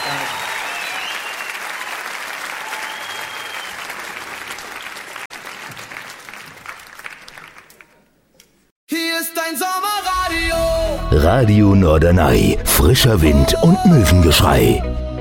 Hier ist dein Sommerradio. Radio Norderney, frischer Wind und Möwengeschrei.